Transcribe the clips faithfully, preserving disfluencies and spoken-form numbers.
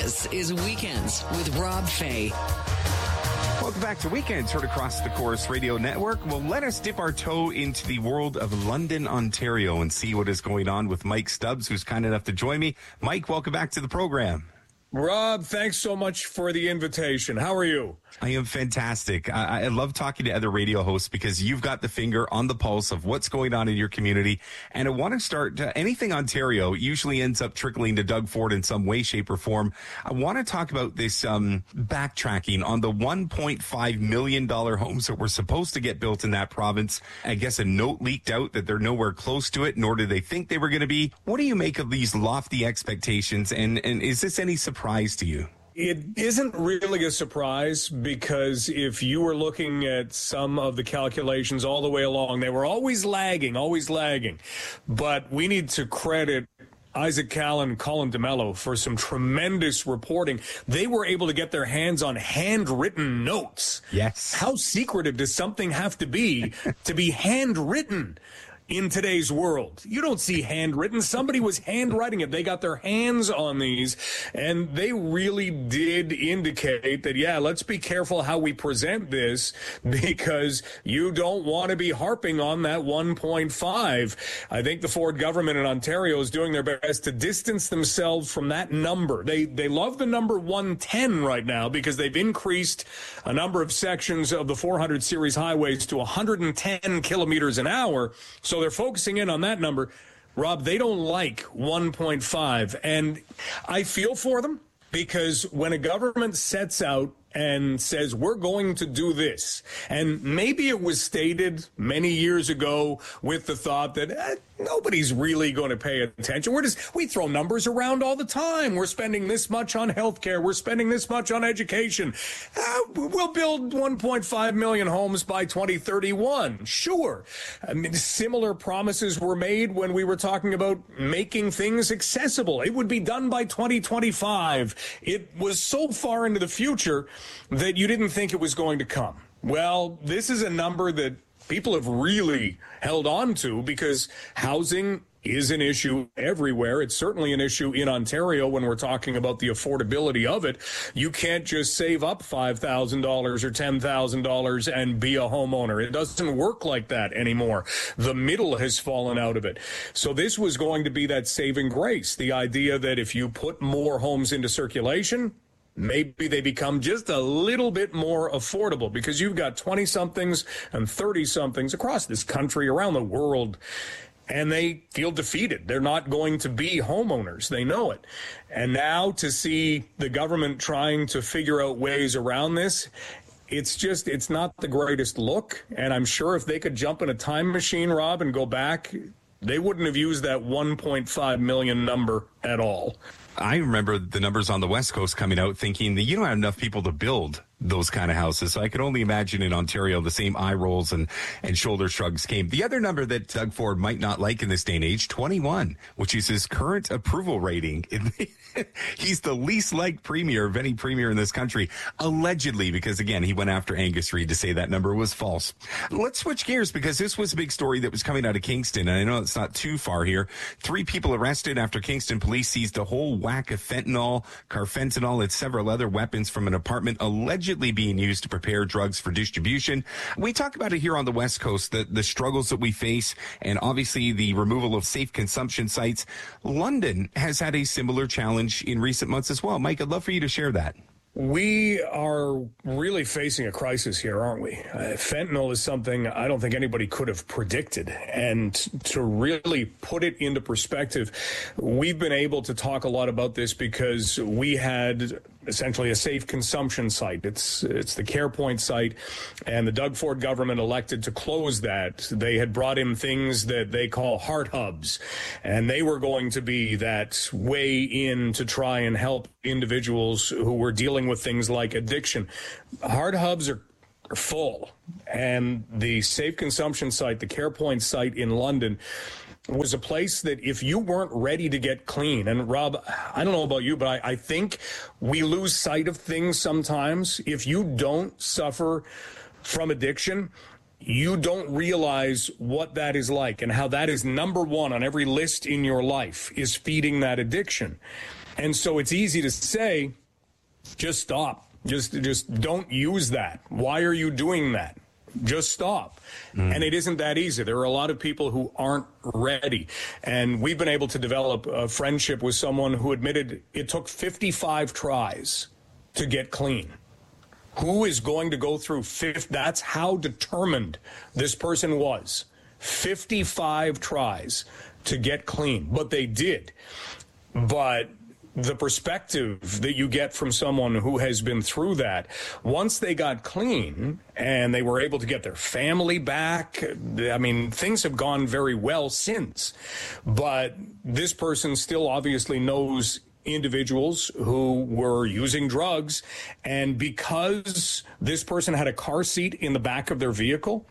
This is Weekends with Rob Fay. Welcome back to Weekends, heard across the Chorus Radio Network. Well, let us dip our toe into the world of London, Ontario, and see what is going on with Mike Stubbs, who's kind enough to join me. Mike, welcome back to the program. Rob, thanks so much for the invitation. How are you? I am fantastic. I, I love talking to other radio hosts because you've got the finger on the pulse of what's going on in your community. And I want to start, uh, anything Ontario usually ends up trickling to Doug Ford in some way, shape, or form. I want to talk about this um, backtracking on the one point five million dollars homes that were supposed to get built in that province. I guess a note leaked out that they're nowhere close to it, nor do they think they were going to be. What do you make of these lofty expectations? And, and is this any surprise to you? It isn't really a surprise because if you were looking at some of the calculations all the way along, they were always lagging, always lagging. But we need to credit Isaac Callan and Colin DeMello for some tremendous reporting. They were able to get their hands on handwritten notes. Yes. How secretive does something have to be to be handwritten? In today's world, you don't see handwritten. Somebody was handwriting it. They got their hands on these, and they really did indicate that, yeah, let's be careful how we present this because you don't want to be harping on that one point five. I think the Ford government in Ontario is doing their best to distance themselves from that number. They they love the number one ten right now because they've increased a number of sections of the four hundred series highways to one hundred ten kilometers an hour. So they're focusing in on that number. Rob, they don't like one point five. And I feel for them because when a government sets out and says, we're going to do this, and maybe it was stated many years ago with the thought that eh, nobody's really going to pay attention. We're just, we throw numbers around all the time. We're spending this much on healthcare. We're spending this much on education. Uh, we'll build one point five million homes by twenty thirty-one. Sure. I mean, similar promises were made when we were talking about making things accessible. It would be done by twenty twenty-five. It was so far into the future that you didn't think it was going to come. Well, this is a number that people have really held on to because housing is an issue everywhere. It's certainly an issue in Ontario when we're talking about the affordability of it. You can't just save up five thousand dollars or ten thousand dollars and be a homeowner. It doesn't work like that anymore. The middle has fallen out of it. So this was going to be that saving grace, the idea that if you put more homes into circulation, maybe they become just a little bit more affordable because you've got twenty-somethings and thirty-somethings across this country, around the world, and they feel defeated. They're not going to be homeowners. They know it. And now to see the government trying to figure out ways around this, it's just, it's not the greatest look. And I'm sure if they could jump in a time machine, Rob, and go back, they wouldn't have used that one point five million number at all. I remember the numbers on the West Coast coming out thinking that you don't have enough people to build those kind of houses. So I could only imagine in Ontario the same eye rolls and, and shoulder shrugs came. The other number that Doug Ford might not like in this day and age, twenty-one, which is his current approval rating. He's the least liked premier of any premier in this country, allegedly, because, again, he went after Angus Reid to say that number was false. Let's switch gears because this was a big story that was coming out of Kingston, and I know it's not too far here. Three people arrested after Kingston police seized a whole whack of fentanyl, carfentanil, and several other weapons from an apartment allegedly being used to prepare drugs for distribution. We talk about it here on the West Coast, the, the struggles that we face, and obviously the removal of safe consumption sites. London has had a similar challenge in recent months as well. Mike, I'd love for you to share that. We are really facing a crisis here, aren't we? Uh, fentanyl is something I don't think anybody could have predicted. And to really put it into perspective, we've been able to talk a lot about this because we had essentially a safe consumption site. It's it's the CarePoint site, and the Doug Ford government elected to close that. They had brought in things that they call heart hubs, and they were going to be that way in to try and help individuals who were dealing with things like addiction. Heart hubs are are full, and the safe consumption site, the CarePoint site in London, was a place that if you weren't ready to get clean, and Rob, I don't know about you, but I, I think we lose sight of things sometimes. If you don't suffer from addiction, you don't realize what that is like and how that is number one on every list in your life is feeding that addiction. And so it's easy to say, just stop. Just, just don't use that. Why are you doing that? Just stop. Mm. And it isn't that easy. There are a lot of people who aren't ready. And we've been able to develop a friendship with someone who admitted it took fifty-five tries to get clean. Who is going to go through fifty? That's how determined this person was. fifty-five tries to get clean. But they did. But the perspective that you get from someone who has been through that, once they got clean and they were able to get their family back, I mean, things have gone very well since. But this person still obviously knows individuals who were using drugs, and because this person had a car seat in the back of their vehicle,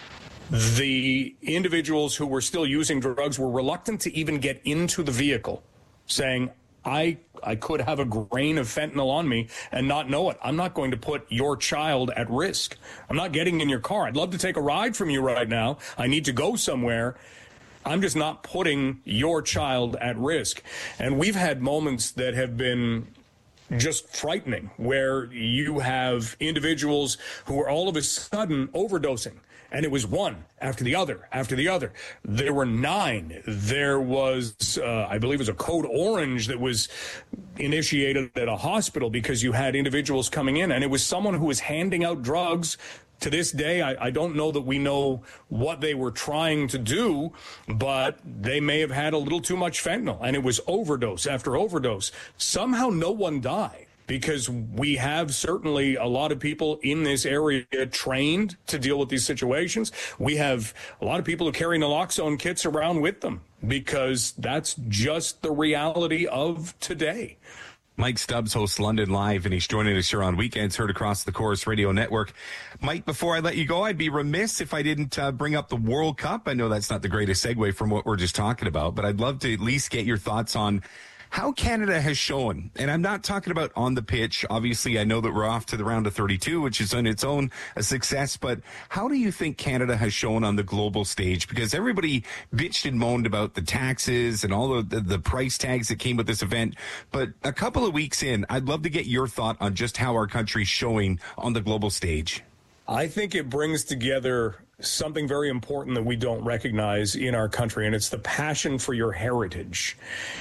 the individuals who were still using drugs were reluctant to even get into the vehicle, saying, I I could have a grain of fentanyl on me and not know it. I'm not going to put your child at risk. I'm not getting in your car. I'd love to take a ride from you right now. I need to go somewhere. I'm just not putting your child at risk. And we've had moments that have been just frightening, where you have individuals who are all of a sudden overdosing. And it was one after the other, after the other. There were nine. There was, uh, I believe it was a code orange that was initiated at a hospital because you had individuals coming in. And it was someone who was handing out drugs. To this day, I, I don't know that we know what they were trying to do, but they may have had a little too much fentanyl. And it was overdose after overdose. Somehow no one died, because we have certainly a lot of people in this area trained to deal with these situations. We have a lot of people who carry naloxone kits around with them, because that's just the reality of today. Mike Stubbs hosts London Live, and he's joining us here on Weekends, heard across the Corus Radio Network. Mike, before I let you go, I'd be remiss if I didn't uh, bring up the World Cup. I know that's not the greatest segue from what we're just talking about, but I'd love to at least get your thoughts on how Canada has shown, and I'm not talking about on the pitch. Obviously, I know that we're off to the round of thirty-two, which is on its own a success, but how do you think Canada has shown on the global stage? Because everybody bitched and moaned about the taxes and all of the, the price tags that came with this event. But a couple of weeks in, I'd love to get your thought on just how our country's showing on the global stage. I think it brings together something very important that we don't recognize in our country, and it's the passion for your heritage.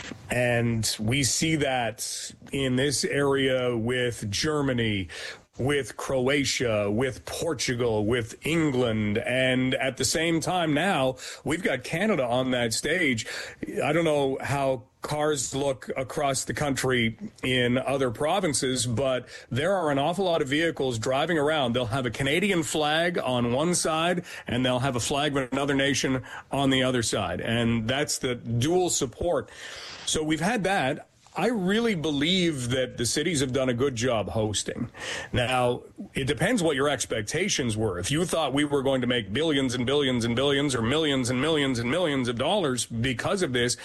And we see that in this area with Germany, with Croatia, with Portugal, with England, and at the same time now, we've got Canada on that stage. I don't know how cars look across the country in other provinces, but there are an awful lot of vehicles driving around. They'll have a Canadian flag on one side, and they'll have a flag of another nation on the other side. And that's the dual support. So we've had that. I really believe that the cities have done a good job hosting. Now, it depends what your expectations were. If you thought we were going to make billions and billions and billions, or millions and millions and millions of dollars because of this,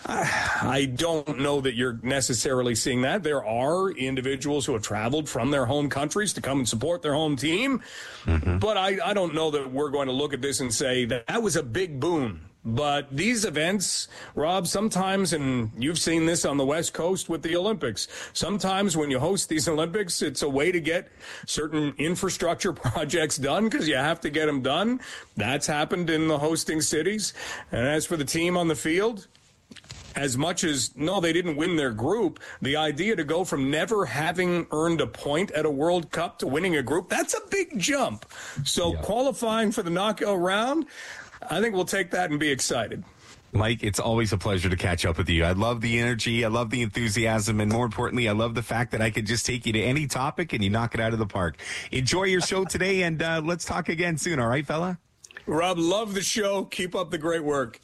I don't know that you're necessarily seeing that. There are individuals who have traveled from their home countries to come and support their home team. Mm-hmm. But I, I don't know that we're going to look at this and say that that was a big boon. But these events, Rob, sometimes, and you've seen this on the West Coast with the Olympics, sometimes when you host these Olympics, it's a way to get certain infrastructure projects done because you have to get them done. That's happened in the hosting cities. And as for the team on the field, as much as, no, they didn't win their group, the idea to go from never having earned a point at a World Cup to winning a group, that's a big jump. So yeah. Qualifying for the knockout round, I think we'll take that and be excited. Mike, it's always a pleasure to catch up with you. I love the energy. I love the enthusiasm. And more importantly, I love the fact that I could just take you to any topic and you knock it out of the park. Enjoy your show today, and uh, let's talk again soon. All right, fella? Rob, love the show. Keep up the great work.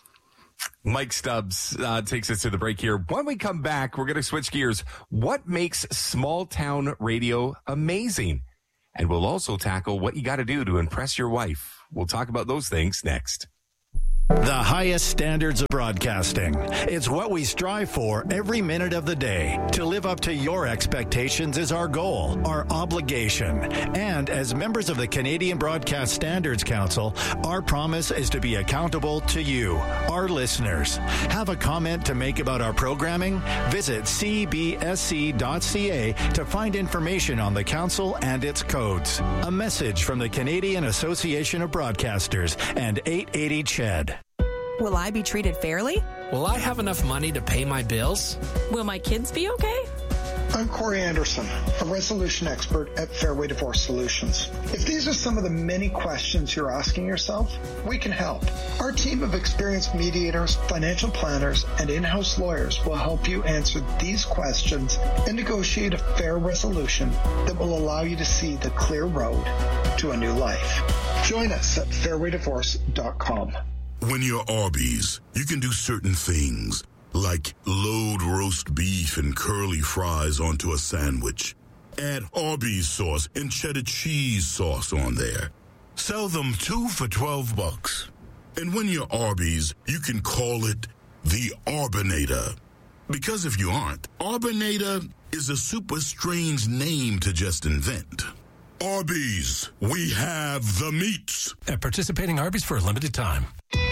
Mike Stubbs uh, takes us to the break here. When we come back, we're going to switch gears. What makes small town radio amazing? And we'll also tackle what you got to do to impress your wife. We'll talk about those things next. The highest standards of broadcasting. It's what we strive for every minute of the day. To live up to your expectations is our goal, our obligation. And as members of the Canadian Broadcast Standards Council, our promise is to be accountable to you, our listeners. Have a comment to make about our programming? Visit c b s c dot c a to find information on the council and its codes. A message from the Canadian Association of Broadcasters and eight eighty C H E D. Will I be treated fairly? Will I have enough money to pay my bills? Will my kids be okay? I'm Corey Anderson, a resolution expert at Fairway Divorce Solutions. If these are some of the many questions you're asking yourself, we can help. Our team of experienced mediators, financial planners, and in-house lawyers will help you answer these questions and negotiate a fair resolution that will allow you to see the clear road to a new life. Join us at fairway divorce dot com. When you're Arby's, you can do certain things, like load roast beef and curly fries onto a sandwich. Add Arby's sauce and cheddar cheese sauce on there. Sell them two for twelve bucks. And when you're Arby's, you can call it the Arbinator. Because if you aren't, Arbinator is a super strange name to just invent. Arby's, we have the meats. At participating Arby's for a limited time.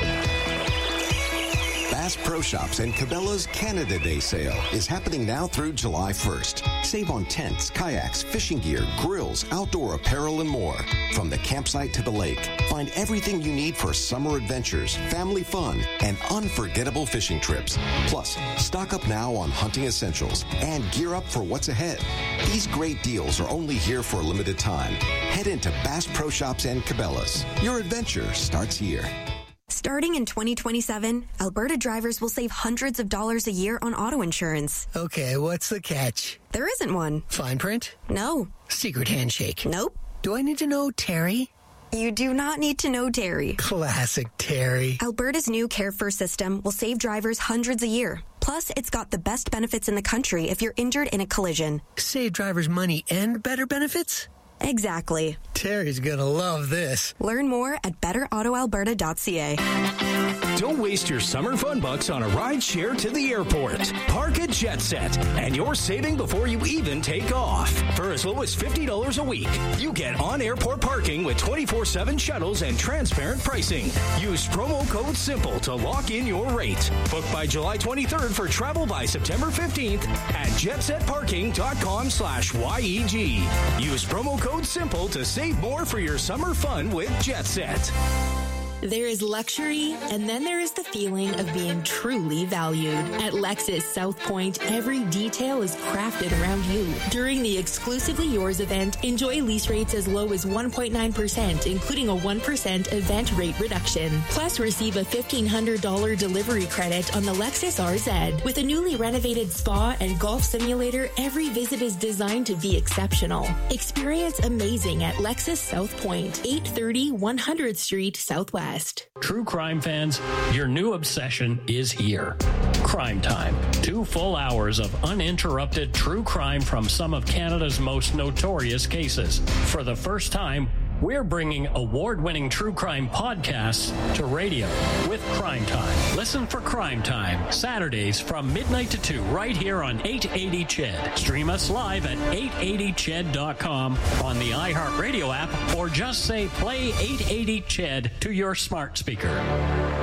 Bass Pro Shops and Cabela's Canada Day sale is happening now through July first. Save on tents, kayaks, fishing gear, grills, outdoor apparel, and more. From the campsite to the lake, find everything you need for summer adventures, family fun, and unforgettable fishing trips. Plus, stock up now on hunting essentials and gear up for what's ahead. These great deals are only here for a limited time. Head into Bass Pro Shops and Cabela's. Your adventure starts here. Starting in twenty twenty-seven, Alberta drivers will save hundreds of dollars a year on auto insurance. Okay, what's the catch? There isn't one. Fine print? No. Secret handshake? Nope. Do I need to know Terry? You do not need to know Terry. Classic Terry. Alberta's new Care First system will save drivers hundreds a year. Plus, it's got the best benefits in the country if you're injured in a collision. Save drivers money and better benefits? Exactly. Terry's gonna love this. Learn more at better auto alberta dot c a. Don't waste your summer fun bucks on a ride share to the airport. Park at Jet Set, and you're saving before you even take off. For as low as fifty dollars a week, you get on-airport parking with twenty-four seven shuttles and transparent pricing. Use promo code SIMPLE to lock in your rate. Book by July twenty-third for travel by September fifteenth at jetsetparking.com slash YEG. Use promo code SIMPLE to save more for your summer fun with Jet Set. There is luxury, and then there is the feeling of being truly valued. At Lexus South Point, every detail is crafted around you. During the Exclusively Yours event, enjoy lease rates as low as one point nine percent, including a one percent event rate reduction. Plus, receive a fifteen hundred dollars delivery credit on the Lexus R Z. With a newly renovated spa and golf simulator, every visit is designed to be exceptional. Experience amazing at Lexus South Point, eight thirty one hundredth Street Southwest. True crime fans, your new obsession is here. Crime Time. Two full hours of uninterrupted true crime from some of Canada's most notorious cases. For the first time, we're bringing award-winning true crime podcasts to radio with Crime Time. Listen for Crime Time, Saturdays from midnight to two, right here on eight eighty C H E D. Stream us live at eight eighty C H E D dot com on the iHeartRadio app, or just say play eight eighty C H E D to your smart speaker.